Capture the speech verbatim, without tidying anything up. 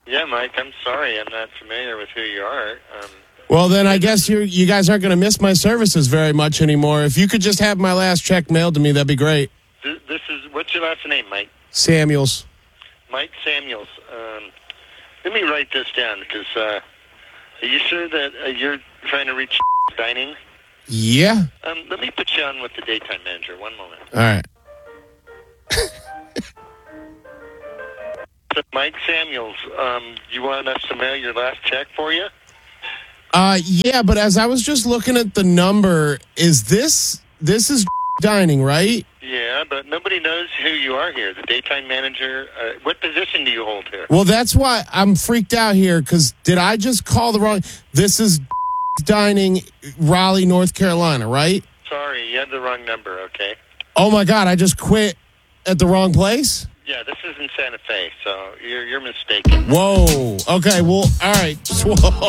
Yeah, Mike, I'm sorry. I'm not familiar with who you are. Um, Well, then I guess you you guys aren't going to miss my services very much anymore. If you could just have my last check mailed to me, that'd be great. th- this is, what's your last name, Mike? Samuels. Mike Samuels. Um, let me write this down because, uh, are you sure that uh, you're trying to reach dining? Yeah. Um, let me put you on with the daytime manager. One moment. All right. So, Mike Samuels, um, you want us to mail your last check for you? Uh, yeah, but as I was just looking at the number, is this this is dining, right? Yeah, but nobody knows who you are here. The daytime manager. Uh, what position do you hold here? Well, that's why I'm freaked out here, because did I just call the wrong... This is dining, Raleigh, North Carolina, right? Sorry, you had the wrong number, okay? Oh, my God, I just quit at the wrong place? Yeah, this is in Santa Fe, so you're, you're mistaken. Whoa. Okay, well, all right. Whoa.